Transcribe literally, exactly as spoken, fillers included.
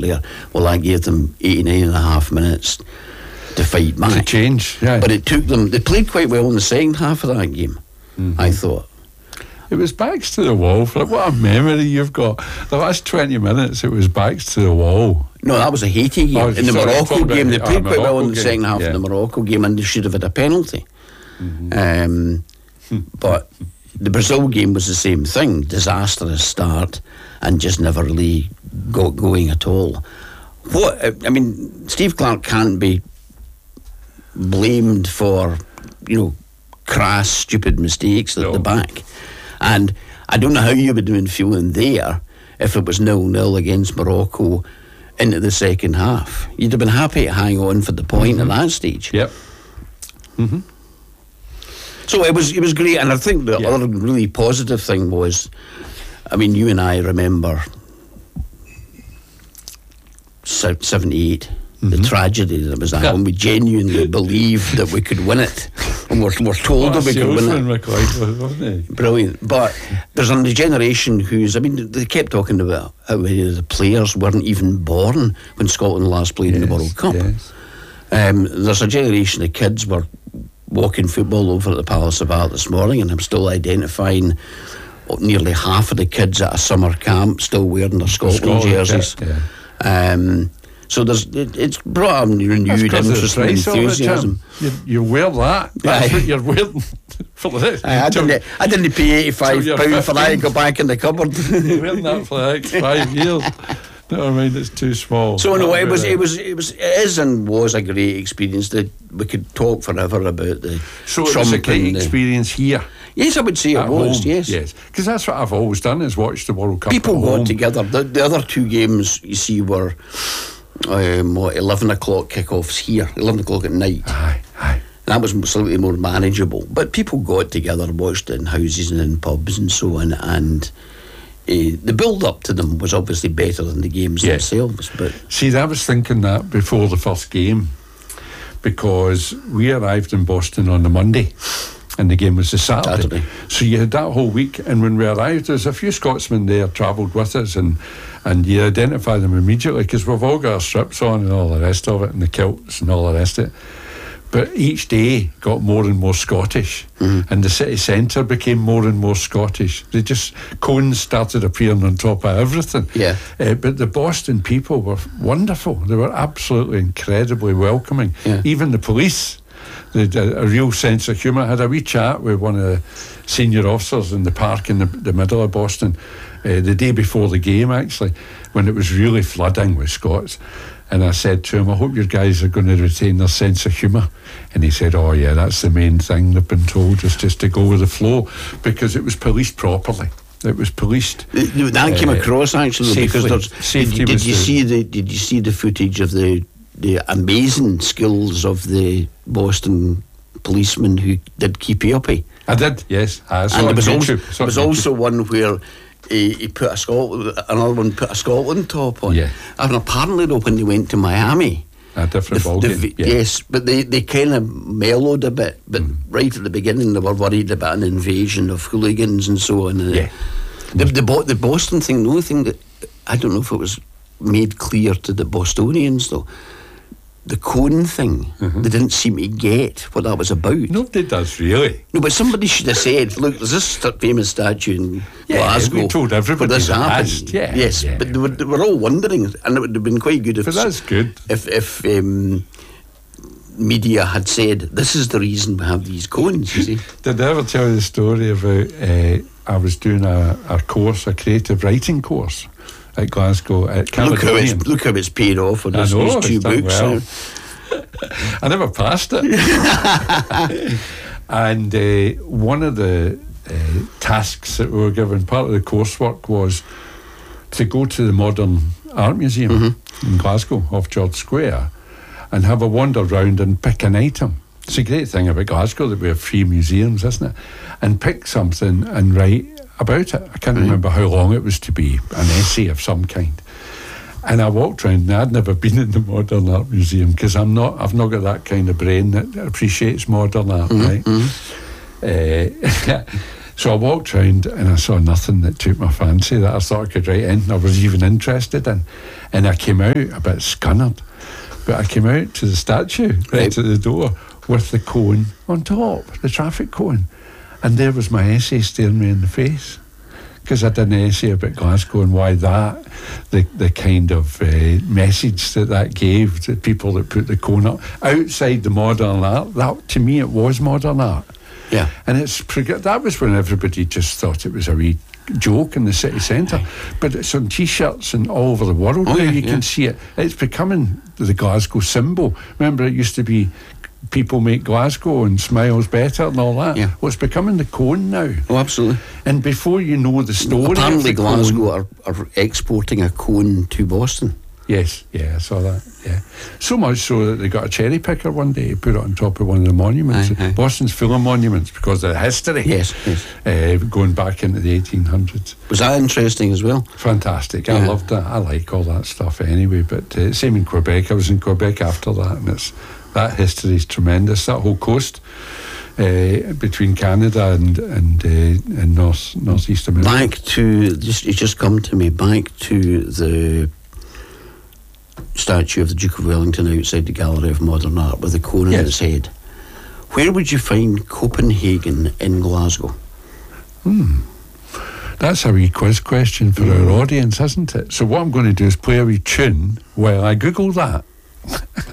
earlier. Well, I gave them eighty-nine and a half minutes to fight back. To change, yeah. But it took them, they played quite well in the second half of that game, mm-hmm. I thought. It was backs to the wall. For what a memory you've got. The last twenty minutes, it was backs to the wall. No, that was a Haiti game. Oh, in the sorry, Morocco game, they played oh, quite well in Morocco the game. second half yeah. of the Morocco game, and they should have had a penalty. Mm-hmm. Um, but the Brazil game was the same thing. Disastrous start, and just never really got going at all. What I mean, Steve Clarke can't be blamed for, you know, crass, stupid mistakes at no. the back. And I don't know how you would have been feeling there if it was nil-nil against Morocco into the second half. You'd have been happy to hang on for the point mm-hmm. at that stage. Yep. Mm-hmm. So it was it was great, and I think the yeah. other really positive thing was, I mean, you and I remember seventy-eight, mm-hmm. the tragedy that was that, yeah. when we genuinely believed that we could win it. And we're, we're told well, that we could win it. McLeod, wasn't he? Brilliant. But there's a generation who's, I mean, they kept talking about how many of the players weren't even born when Scotland last played yes, in the World Cup. Yes. Um, there's a generation of kids were walking football over at the Palace of Art this morning, and I'm still identifying nearly half of the kids at a summer camp still wearing their Scotland, Scotland jerseys. Yeah, yeah. Um, so there's it, it's brought a renewed interest and enthusiasm. You, you wear that. That's Aye. what you're wearing for this. I didn't. I didn't pay eighty-five pounds for that and go back in the cupboard. You're wearing that for the next five years. No, I mean it's too small. So no, it was, it was, it was, it is, and was a great experience. That we could talk forever about the. So it was a great experience here. Yes, I would say it was. Home. Yes, yes, because that's what I've always done is watch the World Cup. People at got home. together. The, the other two games you see were um, what, eleven o'clock kickoffs here, eleven o'clock at night. Aye, aye. That was slightly more manageable, but people got together, watched it in houses and in pubs and so on, and. Uh, the build-up to them was obviously better than the games yes. themselves. But see, I was thinking that before the first game, because we arrived in Boston on the Monday, and the game was the Saturday. Saturday. So you had that whole week, and when we arrived, there's a few Scotsmen there travelled with us, and and you identify them immediately because we've all got our strips on and all the rest of it, and the kilts and all the rest of it. But each day got more and more Scottish, mm-hmm. and the city centre became more and more Scottish. They just cones started appearing on top of everything. Yeah. Uh, but the Boston people were wonderful. They were absolutely incredibly welcoming. Yeah. Even the police, they had a, a real sense of humour. I had a wee chat with one of the senior officers in the park in the, the middle of Boston uh, the day before the game, actually, when it was really flooding with Scots. And I said to him, I hope your guys are going to retain their sense of humour. And he said, oh yeah, that's the main thing they've been told, is just to go with the flow, because it was policed properly. It was policed. That uh, came across actually safely. because Safety did, did was you the, see the did you see the footage of the the amazing skills of the Boston policeman who did Keepy Uppy? I did, yes. I saw and there was, also, also, there was also one where He, he put a Scotland, another one put a Scotland top on. Yeah. And apparently, though, when they went to Miami, a different the, ball the, game. Yeah. Yes, but they, they kind of mellowed a bit. But mm. right at the beginning, they were worried about an invasion of hooligans and so on. And yeah. The, the the the Boston thing, the only thing that I don't know if it was made clear to the Bostonians though. The cone thing, mm-hmm. they didn't seem to get what that was about. Nobody does, really. No, but somebody should have said, look, there's this famous statue in yeah, Glasgow. We told everybody this happened. Asked. Yeah, yes, yeah. but they were, they were all wondering, and it would have been quite good if... But that's good. If, if um, media had said, this is the reason we have these cones, you see. Did I ever tell you the story about, uh, I was doing a, a course, a creative writing course, at Glasgow at look how, it's, look how it's paid off on this, know, these two books. Well. I never passed it. And uh, one of the uh, tasks that we were given, part of the coursework, was to go to the Modern Art Museum mm-hmm. in Glasgow off George Square and have a wander round and pick an item. It's a great thing about Glasgow that we have free museums, isn't it? And pick something and write about it. I can't mm. remember how long it was to be, an essay of some kind. And I walked around, and I'd never been in the Modern Art Museum because I'm not, I've not got that kind of brain that appreciates modern art, mm-hmm. right? Mm-hmm. Uh, so I walked round and I saw nothing that took my fancy that I thought I could write in, I was even interested in. And I came out a bit scunnered. But I came out to the statue, right, right at the door, with the cone on top, the traffic cone. And there was my essay staring me in the face. Because I did an essay about Glasgow and why that, the the kind of uh, message that that gave to people that put the cone up outside the modern art, that to me it was modern art. Yeah. And it's that was when everybody just thought it was a wee joke in the city centre. But it's on T-shirts and all over the world oh, now. Yeah, you yeah. can see it. It's becoming the Glasgow symbol. Remember, it used to be people make Glasgow and smiles better and all that. Yeah. Well, it's becoming the cone now. Oh, absolutely. And before you know the story, apparently of the Glasgow cone, are, are exporting a cone to Boston. Yes, yeah, I saw that. Yeah, so much so that they got a cherry picker one day, put it on top of one of the monuments. Aye, aye. Boston's full of monuments because of the history. Yes, yes. Uh, going back into the eighteen hundreds. Was that interesting as well? Fantastic. Yeah. I loved that. I like all that stuff anyway. But uh, same in Quebec. I was in Quebec after that, and it's that history is tremendous. That whole coast. Uh, between Canada and and, uh, and North Northeast America. Back to just it's just come to me. Back to the statue of the Duke of Wellington outside the Gallery of Modern Art with the cone yes. on its head. Where would you find Copenhagen in Glasgow? Hmm. That's a wee quiz question for mm. our audience, isn't it? So what I'm going to do is play a wee tune while I Google that.